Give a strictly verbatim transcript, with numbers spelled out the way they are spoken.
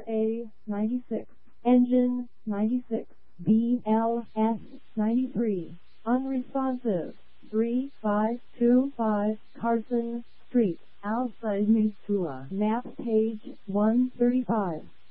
R A ninety-six, engine ninety-six, B L S ninety-three, unresponsive, three five two five Carson Street, outside Missoula, map page one thirty-five.